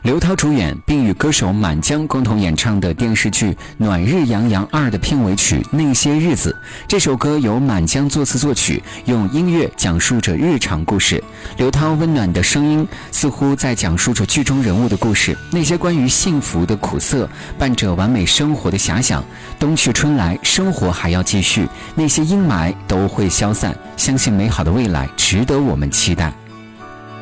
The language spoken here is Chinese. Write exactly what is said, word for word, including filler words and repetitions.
刘涛主演并与歌手满江共同演唱的电视剧《暖日洋洋二》的片尾曲《那些日子》。这首歌由满江作词作曲，用音乐讲述着日常故事。刘涛温暖的声音似乎在讲述着剧中人物的故事，那些关于幸福的苦涩，伴着完美生活的遐想。冬去春来，生活还要继续，那些阴霾都会消散，相信美好的未来值得我们期待。